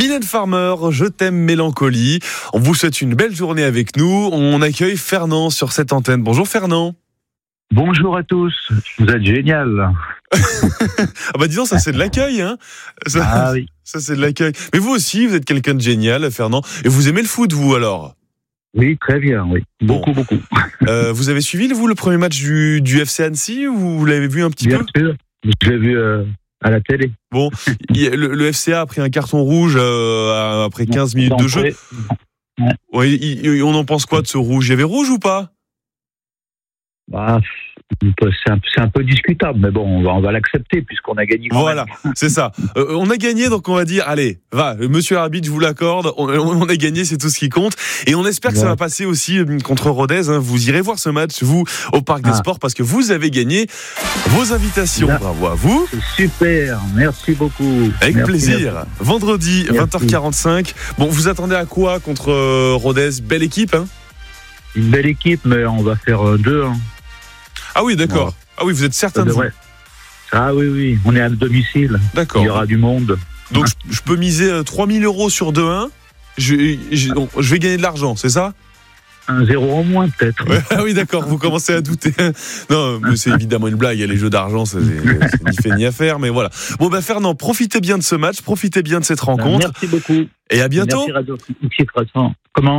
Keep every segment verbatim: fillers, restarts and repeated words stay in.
Mylène Farmer, Je t'aime mélancolie. On vous souhaite une belle journée avec nous. On accueille Fernand sur cette antenne. Bonjour Fernand. Bonjour à tous, vous êtes génial. Ah bah disons, ça c'est de l'accueil, hein. Ça, ah oui. Ça c'est de l'accueil. Mais vous aussi, vous êtes quelqu'un de génial, Fernand. Et vous aimez le foot, vous alors ? Oui, très bien, oui. Beaucoup, bon. beaucoup. Euh, vous avez suivi, vous, le premier match du, du F C Annecy ou vous l'avez vu un petit bien peu ? Bien sûr, je l'ai vu euh, à la télé. Bon, le, le F C A a pris un carton rouge euh, après quinze minutes de jeu. Ouais. Ouais, il, il, on en pense quoi de ce rouge ? Il y avait rouge ou pas ? Bah, c'est, un, c'est un peu discutable, mais bon, on va, on va l'accepter puisqu'on a gagné. Voilà, c'est ça. Euh, on a gagné, donc on va dire, allez, va, monsieur l'arbitre, je vous l'accorde, on, on a gagné, c'est tout ce qui compte. Et on espère que ouais. ça va passer aussi contre Rodez. Hein. Vous irez voir ce match, vous, au Parc des ah. Sports, parce que vous avez gagné vos invitations. Là, bravo à vous. C'est super, merci beaucoup. Avec merci, plaisir. Merci. Vendredi, merci. vingt heures quarante-cinq. Bon, vous attendez à quoi contre euh, Rodez ? Belle équipe, hein ? Une belle équipe, mais on va faire euh, deux. Hein. Ah oui, d'accord. Ouais. Ah oui, vous êtes certain de vous ? Ah oui, oui, on est à domicile. D'accord. Il y aura du monde. Donc je, je peux miser euh, trois mille euros sur deux un. Je, je, donc, je vais gagner de l'argent, c'est ça ? Un zéro en moins, peut-être. Ouais, ah oui, d'accord, vous commencez à douter. Non, mais c'est évidemment une blague. Les jeux d'argent, c'est, c'est ni fait ni à faire, mais voilà. Bon, ben Fernand, profitez bien de ce match, profitez bien de cette rencontre. Merci beaucoup. Et à bientôt. Merci Radio Comment ?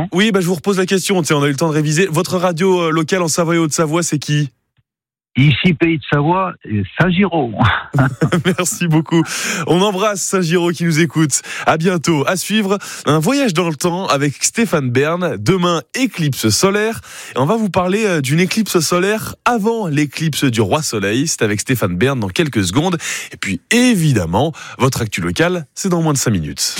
Oui, ben je vous repose la question. Tiens, on a eu le temps de réviser. Votre radio locale en Savoie et Haute-Savoie, c'est qui ? Ici, Pays de Savoie, Saint-Giraud. Merci beaucoup. On embrasse Saint-Giraud qui nous écoute. À bientôt. À suivre, un voyage dans le temps avec Stéphane Bern. Demain, éclipse solaire. Et on va vous parler d'une éclipse solaire avant l'éclipse du Roi Soleil. C'est avec Stéphane Bern dans quelques secondes. Et puis, évidemment, votre actu locale, c'est dans moins de cinq minutes.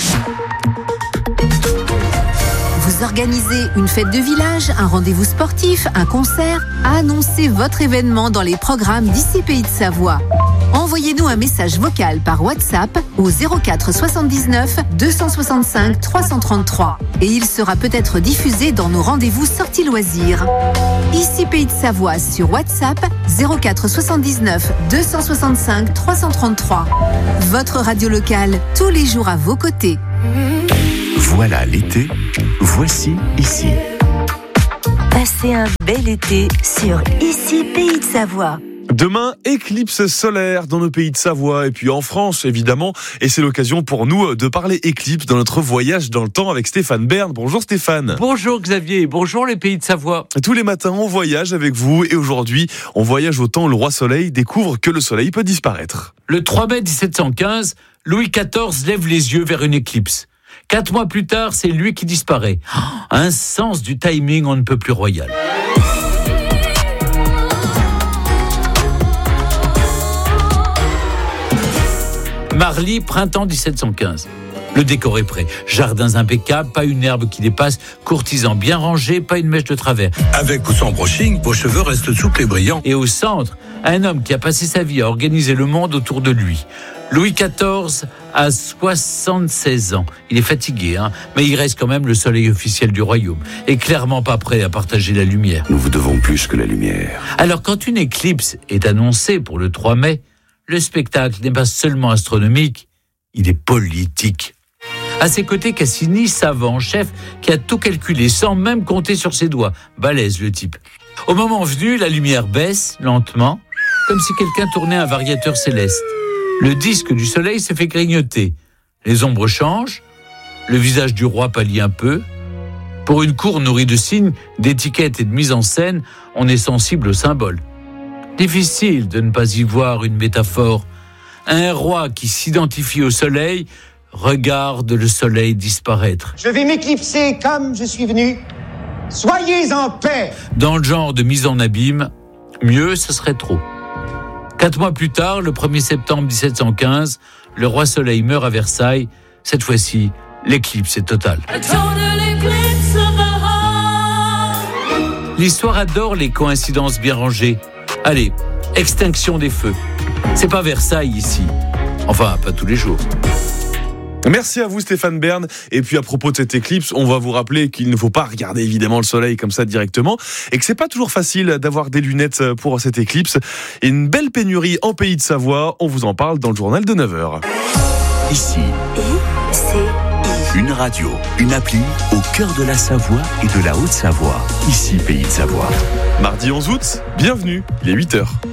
Vous organisez une fête de village, un rendez-vous sportif, un concert ? Annoncez votre événement dans les programmes d'ici Pays de Savoie. Envoyez-nous un message vocal par WhatsApp au zéro quatre soixante-dix-neuf deux cent soixante-cinq trois cent trente-trois et il sera peut-être diffusé dans nos rendez-vous sorties loisirs. Ici Pays de Savoie sur WhatsApp zéro quatre soixante-dix-neuf deux cent soixante-cinq trois cent trente-trois. Votre radio locale, tous les jours à vos côtés. Voilà l'été, voici ici. Passez un bel été sur Ici Pays de Savoie. Demain, éclipse solaire dans nos pays de Savoie et puis en France évidemment. Et c'est l'occasion pour nous de parler éclipse dans notre voyage dans le temps avec Stéphane Bern. Bonjour Stéphane. Bonjour Xavier, bonjour les pays de Savoie. Tous les matins on voyage avec vous et aujourd'hui on voyage au temps où le roi soleil découvre que le soleil peut disparaître. Le trois mai dix-sept cent quinze, Louis quatorze lève les yeux vers une éclipse. Quatre mois plus tard, c'est lui qui disparaît. Un sens du timing on ne peut plus royal. Marly, printemps dix-sept cent quinze. Le décor est prêt. Jardins impeccables, pas une herbe qui dépasse, courtisans bien rangés, pas une mèche de travers. Avec ou sans brushing, vos cheveux restent souples et brillants. Et au centre, un homme qui a passé sa vie à organiser le monde autour de lui. Louis quatorze a soixante-seize ans. Il est fatigué, hein, mais il reste quand même le soleil officiel du royaume. Et clairement pas prêt à partager la lumière. Nous vous devons plus que la lumière. Alors quand une éclipse est annoncée pour le trois mai, le spectacle n'est pas seulement astronomique, il est politique. À ses côtés, Cassini, savant, chef, qui a tout calculé sans même compter sur ses doigts. Balèze le type. Au moment venu, la lumière baisse lentement, comme si quelqu'un tournait un variateur céleste. Le disque du soleil se fait grignoter. Les ombres changent. Le visage du roi pâlit un peu. Pour une cour nourrie de signes, d'étiquettes et de mise en scène, on est sensible aux symboles. Difficile de ne pas y voir une métaphore. Un roi qui s'identifie au soleil regarde le soleil disparaître. Je vais m'éclipser comme je suis venu. Soyez en paix. Dans le genre de mise en abîme, mieux ce serait trop. Quatre mois plus tard, le premier septembre dix-sept cent quinze, le roi Soleil meurt à Versailles. Cette fois-ci, l'éclipse est totale. L'histoire adore les coïncidences bien rangées. Allez, extinction des feux. C'est pas Versailles ici. Enfin, pas tous les jours. Merci à vous Stéphane Bern. Et puis à propos de cette éclipse, on va vous rappeler qu'il ne faut pas regarder évidemment le soleil comme ça directement et que c'est pas toujours facile d'avoir des lunettes pour cette éclipse. Et une belle pénurie en Pays de Savoie, on vous en parle dans le journal de neuf heures. Ici. Et c'est Une radio, une appli au cœur de la Savoie et de la Haute-Savoie. Ici, Pays de Savoie. Mardi onze août, bienvenue, il est huit heures.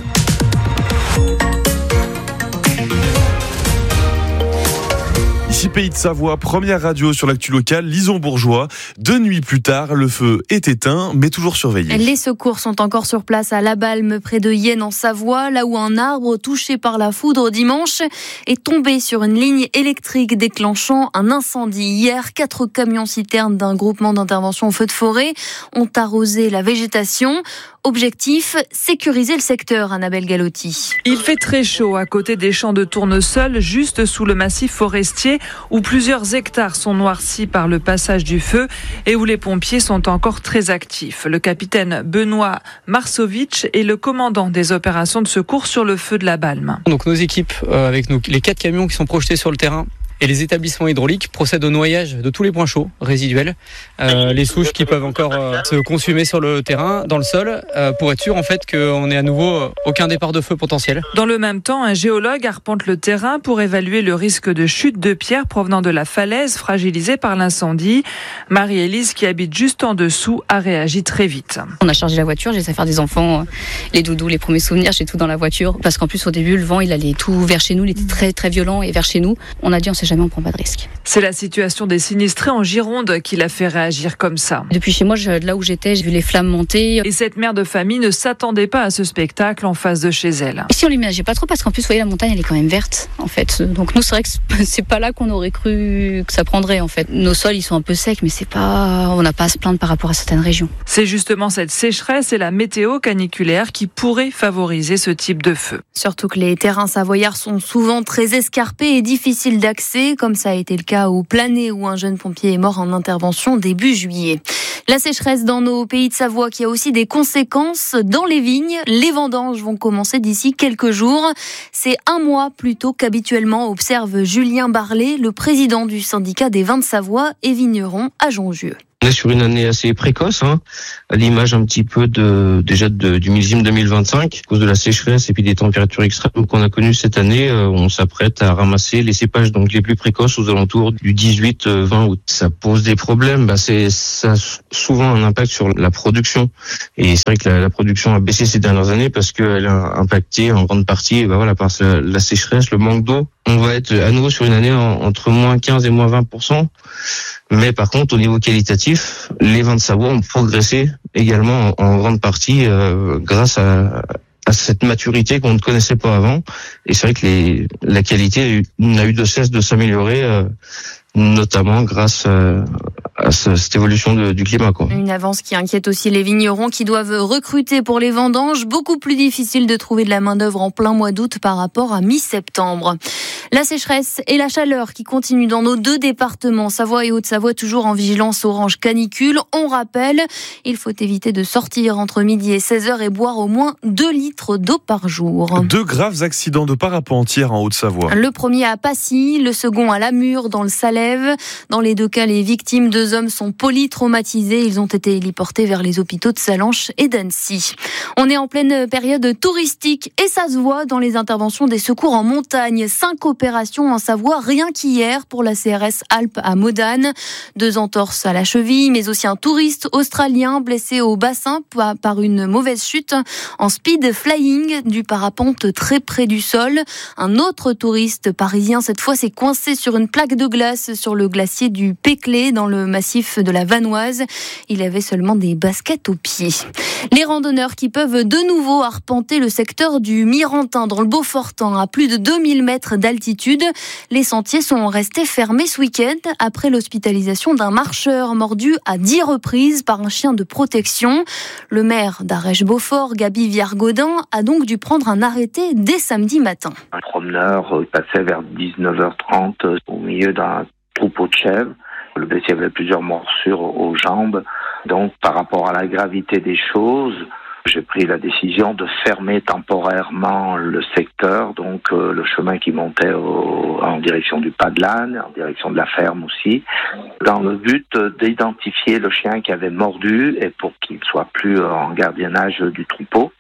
Ici Pays de Savoie, première radio sur l'actu locale, Lison-Bourgeois. Deux nuits plus tard, le feu est éteint, mais toujours surveillé. Les secours sont encore sur place à La Balme, près de Yenne en Savoie, là où un arbre touché par la foudre dimanche est tombé sur une ligne électrique déclenchant un incendie. Hier, quatre camions-citernes d'un groupement d'intervention au feu de forêt ont arrosé la végétation. Objectif, sécuriser le secteur, Annabelle Galotti. Il fait très chaud à côté des champs de tournesol, juste sous le massif forestier, où plusieurs hectares sont noircis par le passage du feu et où les pompiers sont encore très actifs. Le capitaine Benoît Marsovitch est le commandant des opérations de secours sur le feu de la Balme. Donc nos équipes, euh, avec nous, les quatre camions qui sont projetés sur le terrain, et les établissements hydrauliques procèdent au noyage de tous les points chauds résiduels, euh, les souches qui peuvent encore euh, se consumer sur le terrain, dans le sol, euh, pour être sûr en fait qu'on ait à nouveau euh, aucun départ de feu potentiel. Dans le même temps, un géologue arpente le terrain pour évaluer le risque de chute de pierres provenant de la falaise fragilisée par l'incendie. Marie-Élise, qui habite juste en dessous, a réagi très vite. On a chargé la voiture, j'ai essayé de faire des enfants, les doudous, les premiers souvenirs, j'ai tout dans la voiture. Parce qu'en plus au début, le vent il allait tout vers chez nous, il était très très violent et vers chez nous. On a dit on sait jamais, on prend pas de risque. C'est la situation des sinistrés en Gironde qui l'a fait réagir comme ça. Depuis chez moi, je, là où j'étais, j'ai vu les flammes monter. Et cette mère de famille ne s'attendait pas à ce spectacle en face de chez elle. Ici, on l'imagine pas trop parce qu'en plus, vous voyez, la montagne, elle est quand même verte, en fait. Donc nous, c'est vrai que c'est pas là qu'on aurait cru que ça prendrait, en fait. Nos sols, ils sont un peu secs, mais c'est pas, on n'a pas à se plaindre par rapport à certaines régions. C'est justement cette sécheresse et la météo caniculaire qui pourrait favoriser ce type de feu. Surtout que les terrains savoyards sont souvent très escarpés et difficiles d'accès, comme ça a été le cas au Planay où un jeune pompier est mort en intervention début juillet. La sécheresse dans nos pays de Savoie qui a aussi des conséquences dans les vignes. Les vendanges vont commencer d'ici quelques jours. C'est un mois plus tôt qu'habituellement, observe Julien Barlet, le président du syndicat des vins de Savoie et vignerons à Jongieu. On est sur une année assez précoce, hein, à l'image un petit peu de déjà de, du millésime deux mille vingt-cinq. À cause de la sécheresse et puis des températures extrêmes qu'on a connues cette année, euh, on s'apprête à ramasser les cépages donc les plus précoces aux alentours du dix-huit vingt août. Ça pose des problèmes, bah c'est ça a souvent un impact sur la production. Et c'est vrai que la, la production a baissé ces dernières années parce qu'elle a impacté en grande partie bah voilà, par la, la sécheresse, le manque d'eau. On va être à nouveau sur une année en, entre moins quinze et moins vingt pour cent. Mais par contre, au niveau qualitatif, les vins de Savoie ont progressé également en, en grande partie euh, grâce à, à cette maturité qu'on ne connaissait pas avant. Et c'est vrai que les, la qualité n'a eu de cesse de s'améliorer, euh, notamment grâce à, à ce, cette évolution de, du climat, quoi. Une avance qui inquiète aussi les vignerons qui doivent recruter pour les vendanges. Beaucoup plus difficile de trouver de la main-d'œuvre en plein mois d'août par rapport à mi-septembre. La sécheresse et la chaleur qui continuent dans nos deux départements, Savoie et Haute-Savoie, toujours en vigilance orange canicule. On rappelle, il faut éviter de sortir entre midi et seize heures et boire au moins deux litres d'eau par jour. Deux graves accidents de parapentière en Haute-Savoie. Le premier à Passy, le second à Lamure dans le Salève. Dans les deux cas, les victimes, deux hommes, sont polytraumatisés. Ils ont été héliportés vers les hôpitaux de Sallanches et d'Annecy. On est en pleine période touristique et ça se voit dans les interventions des secours en montagne. Cinq opérations en Savoie, rien qu'hier pour la C R S Alpes à Modane. Deux entorses à la cheville, mais aussi un touriste australien blessé au bassin par une mauvaise chute en speed flying du parapente très près du sol. Un autre touriste parisien, cette fois, s'est coincé sur une plaque de glace sur le glacier du Péclé dans le massif de la Vanoise. Il avait seulement des baskets aux pieds. Les randonneurs qui peuvent de nouveau arpenter le secteur du Mirantin dans le Beaufortin à plus de deux mille mètres d'altitude. Les sentiers sont restés fermés ce week-end après l'hospitalisation d'un marcheur mordu à dix reprises par un chien de protection. Le maire d'Arèche-Beaufort, Gaby Viard-Gaudin, a donc dû prendre un arrêté dès samedi matin. Un promeneur passait vers dix-neuf heures trente au milieu d'un troupeau de chèvres. Le blessé avait plusieurs morsures aux jambes. Donc, par rapport à la gravité des choses, j'ai pris la décision de fermer temporairement le secteur, donc euh, le chemin qui montait au, en direction du Pas de l'Âne, en direction de la ferme aussi, dans le but d'identifier le chien qui avait mordu et pour qu'il ne soit plus en gardiennage du troupeau.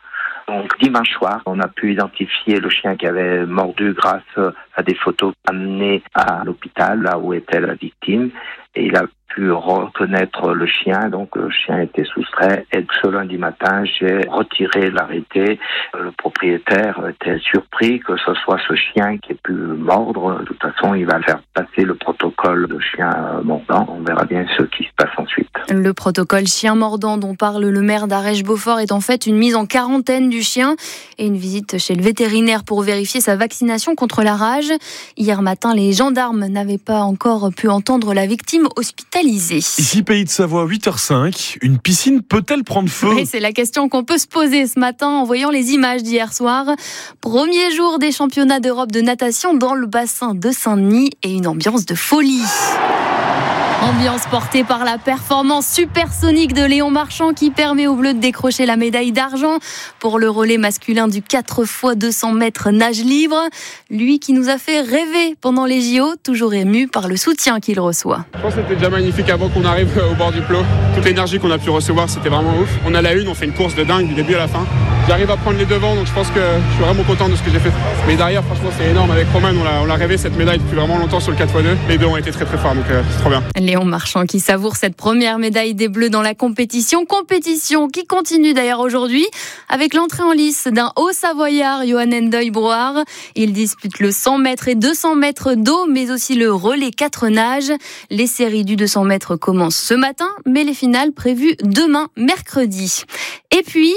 Donc dimanche soir, on a pu identifier le chien qui avait mordu grâce à des photos amenées à l'hôpital, là où était la victime. Et il a pu reconnaître le chien, donc le chien était soustrait. Et ce lundi matin, j'ai retiré l'arrêté. Le propriétaire était surpris que ce soit ce chien qui ait pu mordre. De toute façon, il va faire passer le protocole de chien mordant. On verra bien ce qui se passe ensuite. Le protocole chien mordant dont parle le maire d'Arèche-Beaufort est en fait une mise en quarantaine du chien et une visite chez le vétérinaire pour vérifier sa vaccination contre la rage. Hier matin, les gendarmes n'avaient pas encore pu entendre la victime hospitalisée. Ici, Pays de Savoie, huit heures cinq, une piscine peut-elle prendre feu ? Oui, c'est la question qu'on peut se poser ce matin en voyant les images d'hier soir. Premier jour des championnats d'Europe de natation dans le bassin de Saint-Denis et une ambiance de folie. Ambiance portée par la performance supersonique de Léon Marchand qui permet aux Bleus de décrocher la médaille d'argent pour le relais masculin du quatre fois deux cents mètres nage libre. Lui qui nous a fait rêver pendant les J O, toujours ému par le soutien qu'il reçoit. Je pense que c'était déjà magnifique avant qu'on arrive au bord du plot. Toute l'énergie qu'on a pu recevoir, c'était vraiment ouf. On a la une, on fait une course de dingue du début à la fin. J'arrive à prendre les devants, donc je pense que je suis vraiment content de ce que j'ai fait. Mais derrière, franchement, c'est énorme. Avec Romain, on l'a, on l'a rêvé cette médaille depuis vraiment longtemps sur le quatre fois deux. Les deux ont été très très forts, donc euh, c'est trop bien. Léon Marchand qui savoure cette première médaille des Bleus dans la compétition. Compétition qui continue d'ailleurs aujourd'hui avec l'entrée en lice d'un Haut-Savoyard, Johan Endoy-Brouard. Il dispute le cent mètres et deux cents mètres d'eau, mais aussi le relais quatre nages. Les séries du deux cents mètres commencent ce matin, mais les finales prévues demain, mercredi. Et puis...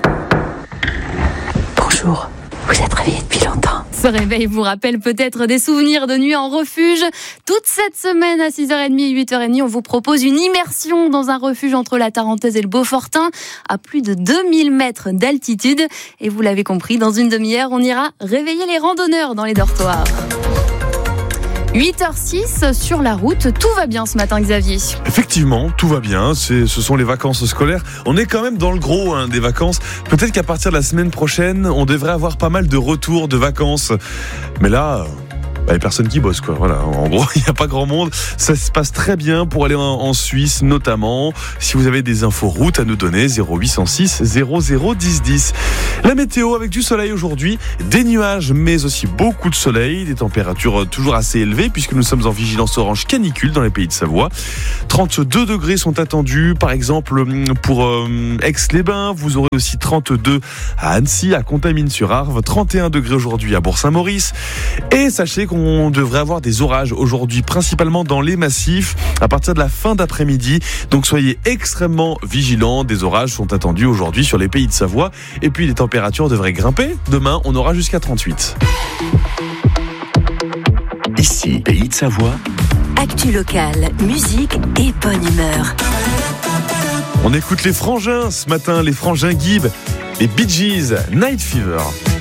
Bonjour, vous êtes réveillé depuis longtemps. Ce réveil vous rappelle peut-être des souvenirs de nuit en refuge. Toute cette semaine à six heures trente et huit heures trente, on vous propose une immersion dans un refuge entre la Tarentaise et le Beaufortin à plus de deux mille mètres d'altitude. Et vous l'avez compris, dans une demi-heure, on ira réveiller les randonneurs dans les dortoirs. huit heures six sur la route, tout va bien ce matin, Xavier. Effectivement, tout va bien, c'est, ce sont les vacances scolaires. On est quand même dans le gros hein, des vacances. Peut-être qu'à partir de la semaine prochaine, on devrait avoir pas mal de retours de vacances. Mais là... il n'y a personne qui bosse, quoi. Voilà. En gros, il n'y a pas grand monde. Ça se passe très bien pour aller en, en Suisse, notamment. Si vous avez des infos routes à nous donner, zéro huit cent six zéro zéro dix dix. La météo avec du soleil aujourd'hui, des nuages, mais aussi beaucoup de soleil, des températures toujours assez élevées puisque nous sommes en vigilance orange canicule dans les Pays de Savoie. trente-deux degrés sont attendus, par exemple pour euh, Aix-les-Bains. Vous aurez aussi trente-deux à Annecy, à Contamine-sur-Arve, trente et un degrés aujourd'hui à Bourg-Saint-Maurice. Et sachez qu'on On devrait avoir des orages aujourd'hui, principalement dans les massifs, à partir de la fin d'après-midi. Donc soyez extrêmement vigilants. Des orages sont attendus aujourd'hui sur les Pays de Savoie. Et puis les températures devraient grimper. Demain, on aura jusqu'à trente-huit. Ici, Pays de Savoie. Actu locale, musique et bonne humeur. On écoute les frangins ce matin, les frangins Gibb, les Bee Gees, Night Fever.